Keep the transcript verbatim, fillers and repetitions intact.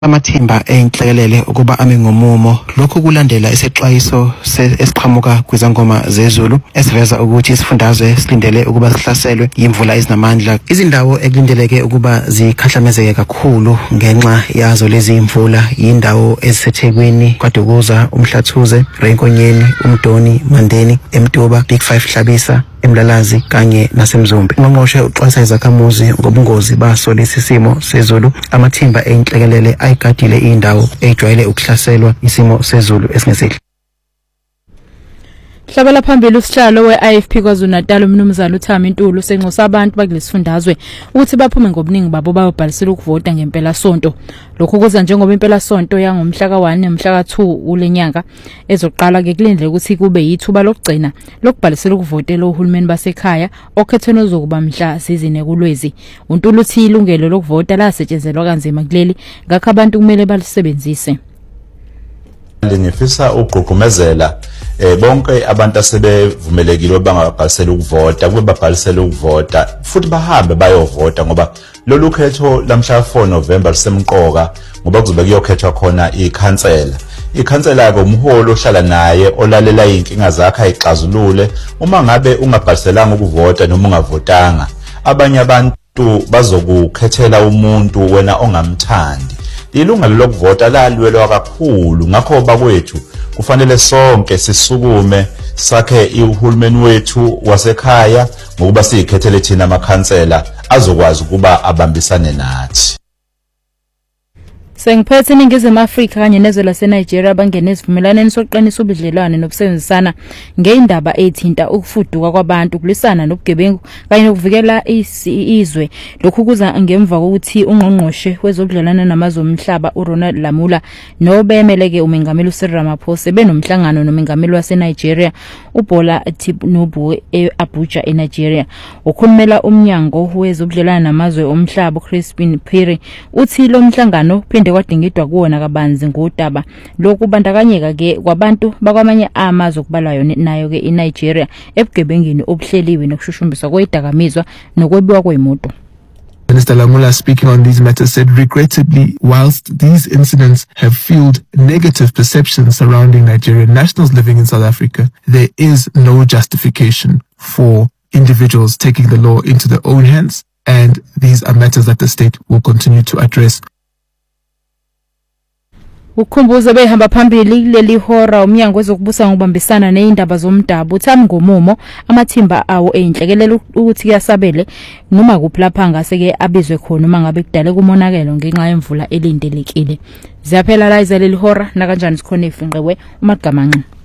Amathimba enhlekelele ukuba ame ngomumo lokhu kulandela isexwayiso esiqhamuka kwizangoma zezulu esiveza ukuthi isifundazwe silindele ukuba sihlaselwe yimvula ezinamandla. Izindawo ekulindeleke ukuba zikhahlamezeke kakhulu ngenxa yazo lezi imvula yindawo ezisethekwini, kwaDukuza, uMhlathuze, Renkonyeni, uMdoni, Mandeni, eMtuba, Big Five Hlabisa, eMlalazi kanye naseMzumbe. Ungqongqoshe uxwayisa izakhamuzi ngobungozi baso lesi simo sezulu. Amathimba enhlekelele ayigadile indawo ejwayele ukuhlaselwa isimo sezulu esingesihle. Hlabela phambili usihlalo we-I F P KwaZulu-Natal uMnumzana uThami Ntuli senxusa abantu bakulesifundazwe ukuthi baphume ngobuningi babo bayobhalisela ukuvota ngempela sonto. Lokhu kuza njengoba impela sonto yangomhla ka-one nomhla ka-two kulenyanga ezoqala ke kulindele ukuthi kube yithuba lokugcina lokubhalisela ukuvotela uhulumeni basekhaya okhethweni ozokuba mhla sizine kuLwezi. uNtuli uthi ilungelo lokuvota lasetshenzelwa kanzima kuleli ngakho abantu kumele balisebenzise. Ngifisa ukugqugqumezela eh bonke abantu asebevumelekile bangabhalisela ukuvota kube babhalisela ukuvota futhi bahambe bayovota ngoba lolu khetho lamhla four November semqoka ngoba kuzobe kuyokhethwa khona ikhansela. Ikhansela ke umholo ohlala naye olalela inkinga zakhe ayixazulule. Uma ngabe ungabhaliselanga ukuvota noma ungavotanga, abanye abantu bazokukhethela umuntu wena ongamthandi. Ilungelo lokuvota lalwelwa kakhulu, ngakho bakwethu kufanele sonke sisukume sakhe uhulumeni wethu wasekhaya ngokuba siyikhethele thina amakhansela azokwazi ukuba abambisane nathi. Sengiphethe iNingizimu Afrika kanye nezwe laseNigeria bangene isivumelwaneni sokuqinisa ubudlelwane nokusebenzisana ngeindaba ethinta ukufuduka kwabantu, kulisana nobugebengu kanye nokuvikela izwe. Lokhu kuza ngemva kokuthi ungqongqoshe wezobudlelwane namazwe omhlaba uRonald Lamula nobemeleke umengameli uCyril Ramaphosa benomhlangano nomengameli waseNigeria uBola Tinubu eAbuja eNigeria. Ukhulumela umnyango wezobudlelwane namazwe omhlaba Crispin Piri uthi lo mhlangano phinde kwadingidwa kuwona kabanzi ngodaba lokubandakanyeka ke kwabantu bakwamanye amazwe okubalwayo nayo ke eNigeria ebugebengini obuhleliwe nokushushumbiswa kwedakamizwa nokwebiwa kweimoto. Minister Lamula, speaking on these matters, said regrettably, whilst these incidents have fueled negative perceptions surrounding Nigerian nationals living in South Africa, there is no justification for individuals taking the law into their own hands, and these are matters that the state will continue to address. Ukhumbuza behamba phambili leli hora umnyango wezokubusa ngokubambisana neindaba zomdabu uThami Ngomumo amathimba awo enhlekelele ukuthi kuyasabele noma kuphilapha ngase ke abizwe khona uma ngabe kudale kumonakelo ngenxa yemvula elindelekile. Ziyaphela la izeleli hora na kanjani sikhona ifingqewe uMagamanqa.